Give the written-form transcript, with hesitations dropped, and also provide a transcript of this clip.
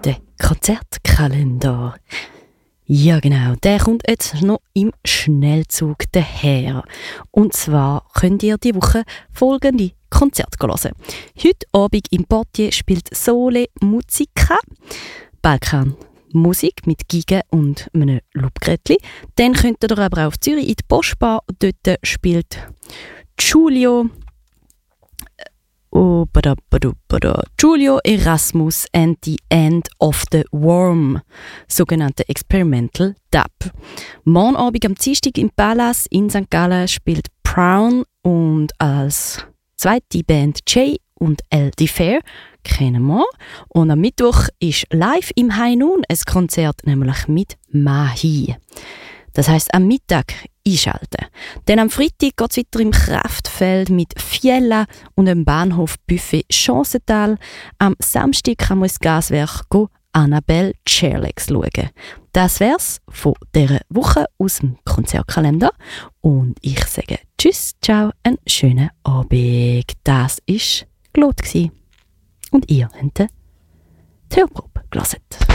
Der Konzertkalender. Ja genau, der kommt jetzt noch im Schnellzug daher. Und zwar könnt ihr diese Woche folgende Konzerte hören. Heute Abend im Poitiers spielt Sole Musica, Balkan Musik mit Giga und einem Loopgerätli. Dann könnt ihr aber auch auf Zürich in die Postbar. Dort spielt Giulio Erasmus and the End of the Worm, sogenannte Experimental Dub. Morgen Abend am Dienstag im Palace in St. Gallen spielt Brown und als zweite Band Jay und El Fair kennen wir. Und am Mittwoch ist live im High Noon ein Konzert, nämlich mit Mahi. Das heisst, am Mittag einschalten. Dann am Freitag geht es weiter im Kraftfeld mit Fiella und dem Bahnhof Buffet Chancental. Am Samstag kann man ins Gaswerk Annabelle Chairlegs schauen. Das wär's von dieser Woche aus dem Konzertkalender. Und ich sage Tschüss, ciao, einen schönen Abend. Das war Glot. Und ihr habt die Hörprobe gehört.